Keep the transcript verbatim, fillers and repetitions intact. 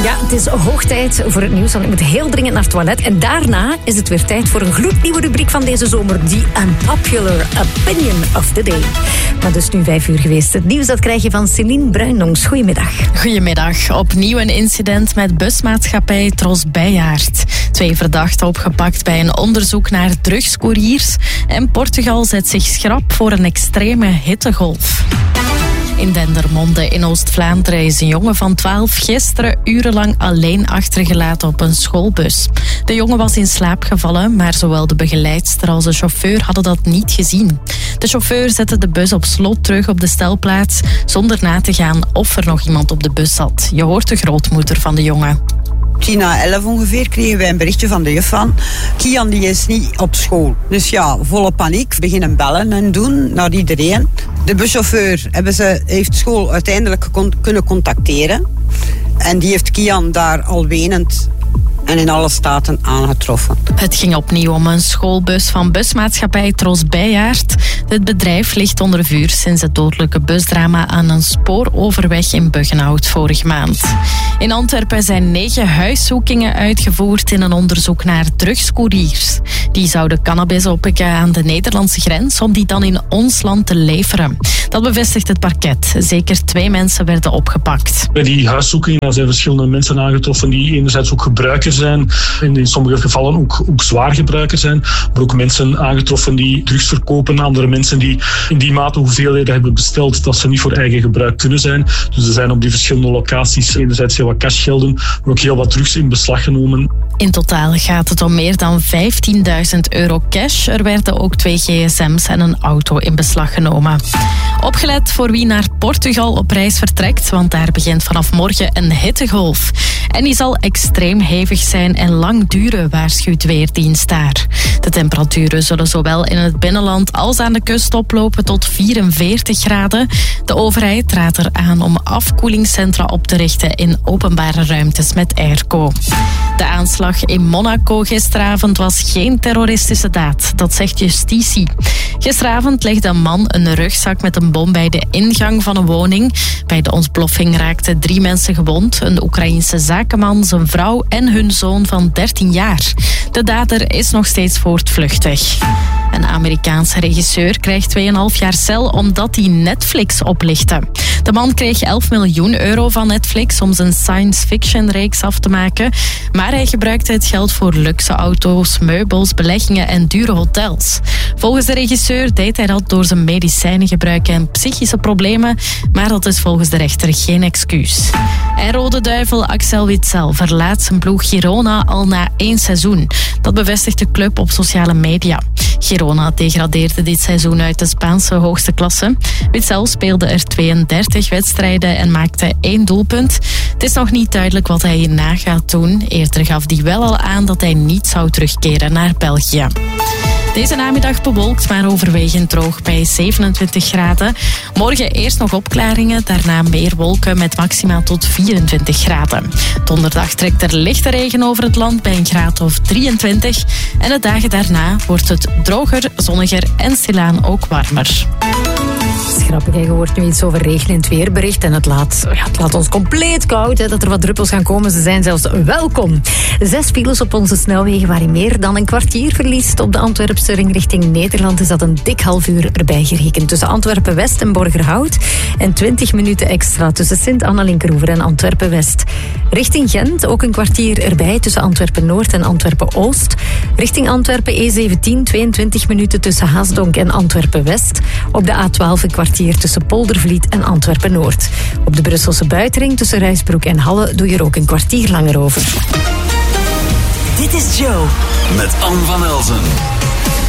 Ja, het is hoog tijd voor het nieuws, want ik moet heel dringend naar het toilet. En daarna is het weer tijd voor een gloednieuwe rubriek van deze zomer. The Unpopular Opinion of the Day. Maar dus nu vijf uur geweest. Het nieuws dat krijg je van Céline Bruinongs. Goedemiddag. Goedemiddag. Opnieuw een incident met busmaatschappij Tros Bijaard. Twee verdachten opgepakt bij een onderzoek naar drugscouriers. En Portugal zet zich schrap voor een extreme hittegolf. In Dendermonde in Oost-Vlaanderen is een jongen van twaalf gisteren urenlang alleen achtergelaten op een schoolbus. De jongen was in slaap gevallen, maar zowel de begeleidster als de chauffeur hadden dat niet gezien. De chauffeur zette de bus op slot terug op de stelplaats zonder na te gaan of er nog iemand op de bus zat. Je hoort de grootmoeder van de jongen. Tien na elf ongeveer kregen wij een berichtje van de juf van Kian die is niet op school. Dus ja, volle paniek. Beginnen bellen en doen naar iedereen. De buschauffeur hebben ze, heeft school uiteindelijk kon, kunnen contacteren. En die heeft Kian daar al wenend en in alle staten aangetroffen. Het ging opnieuw om een schoolbus van busmaatschappij Tros Bijaard. Het bedrijf ligt onder vuur sinds het dodelijke busdrama aan een spooroverweg in Buggenhout vorige maand. In Antwerpen zijn negen huiszoekingen uitgevoerd in een onderzoek naar drugscouriers. Die zouden cannabis oppikken aan de Nederlandse grens om die dan in ons land te leveren. Dat bevestigt het parket. Zeker twee mensen werden opgepakt. Bij die huiszoekingen zijn verschillende mensen aangetroffen die enerzijds ook gebruikers zijn en in sommige gevallen ook, ook zwaar gebruikers zijn. Maar ook mensen aangetroffen die drugs verkopen. Andere mensen die in die mate hoeveelheden hebben besteld dat ze niet voor eigen gebruik kunnen zijn. Dus er zijn op die verschillende locaties enerzijds heel wat cashgelden, maar ook heel wat drugs in beslag genomen. In totaal gaat het om meer dan vijftienduizend euro cash. Er werden ook twee gsm's en een auto in beslag genomen. Opgelet voor wie naar Portugal op reis vertrekt, want daar begint vanaf morgen een hittegolf. En die zal extreem hevig zijn en lang duren, waarschuwt Weerdienst daar. De temperaturen zullen zowel in het binnenland als aan de kust oplopen tot vierenveertig graden. De overheid raadt eraan om afkoelingscentra op te richten in openbare ruimtes met airco. De aanslag in Monaco gisteravond was geen terroristische daad, dat zegt justitie. Gisteravond legde een man een rugzak met een bom bij de ingang van een woning. Bij de ontploffing raakten drie mensen gewond, een Oekraïense zakenman, zijn vrouw en hun zoon van dertien jaar. De dader is nog steeds voortvluchtig. Een Amerikaanse regisseur krijgt twee komma vijf jaar cel omdat hij Netflix oplichtte. De man kreeg elf miljoen euro van Netflix om zijn science fiction reeks af te maken. Maar hij gebruikte het geld voor luxe auto's, meubels, beleggingen en dure hotels. Volgens de regisseur deed hij dat door zijn medicijnengebruik en psychische problemen. Maar dat is volgens de rechter geen excuus. En Rode Duivel Axel Witsel verlaat zijn ploeg Girona al na één seizoen. Dat bevestigt de club op sociale media. Girona degradeerde dit seizoen uit de Spaanse hoogste klasse. Witsel speelde er tweeëndertig wedstrijden en maakte één doelpunt. Het is nog niet duidelijk wat hij hierna gaat doen. Eerder gaf hij wel al aan dat hij niet zou terugkeren naar België. Deze namiddag bewolkt, maar overwegend droog bij zevenentwintig graden. Morgen eerst nog opklaringen, daarna meer wolken met maximaal tot vierentwintig graden. Donderdag trekt er lichte regen over het land bij een graad of drieëntwintig. En de dagen daarna wordt het droger, zonniger en stilaan ook warmer. Grappig, je hoort nu iets over regen in het weerbericht en het laat, ja, het laat ons compleet koud, hè, dat er wat druppels gaan komen. Ze zijn zelfs welkom. Zes files op onze snelwegen waar je meer dan een kwartier verliest. Op de Antwerpse ring richting Nederland is dat een dik half uur erbij gerekend. Tussen Antwerpen-West en Borgerhout. En twintig minuten extra tussen Sint-Anna-Linkeroever en Antwerpen-West. Richting Gent ook een kwartier erbij tussen Antwerpen-Noord en Antwerpen-Oost. Richting Antwerpen E zeventien, tweeëntwintig minuten tussen Haasdonk en Antwerpen-West. Op de A twaalf een kwartier tussen Poldervliet en Antwerpen-Noord. Op de Brusselse buitenring tussen Ruisbroek en Halle doe je er ook een kwartier langer over. Dit is Joe. Met Anne van Elzen.